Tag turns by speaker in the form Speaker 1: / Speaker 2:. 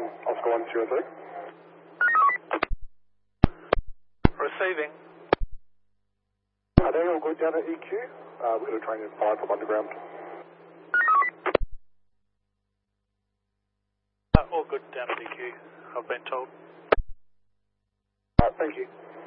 Speaker 1: Oscar 103.
Speaker 2: Receiving.
Speaker 1: Are they all good down at EQ? We've got a train in 5 from underground.
Speaker 2: All good down at EQ, I've been told.
Speaker 1: Thank you.